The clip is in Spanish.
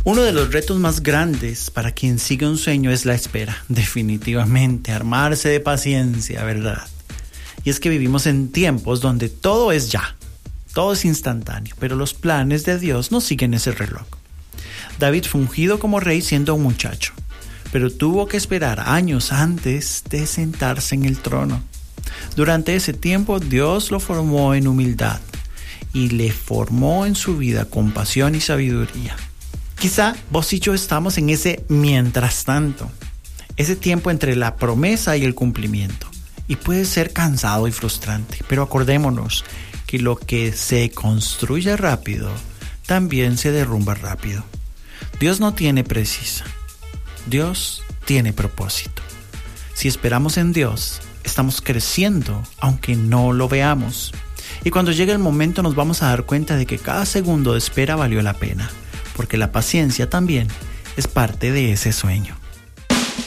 Uno de los retos más grandes para quien sigue un sueño es la espera. Definitivamente, armarse de paciencia, ¿verdad? Y es que vivimos en tiempos donde todo es ya, todo es instantáneo, pero los planes de Dios no siguen ese reloj. David fue ungido como rey siendo un muchacho, pero tuvo que esperar años antes de sentarse en el trono. Durante ese tiempo Dios lo formó en humildad y le formó en su vida compasión y sabiduría. Quizá vos y yo estamos en ese mientras tanto, ese tiempo entre la promesa y el cumplimiento, y puede ser cansado y frustrante, pero acordémonos que lo que se construye rápido también se derrumba rápido. Dios no tiene prisa, Dios tiene propósito. Si esperamos en Dios, estamos creciendo aunque no lo veamos. Y cuando llegue el momento nos vamos a dar cuenta de que cada segundo de espera valió la pena, porque la paciencia también es parte de ese sueño.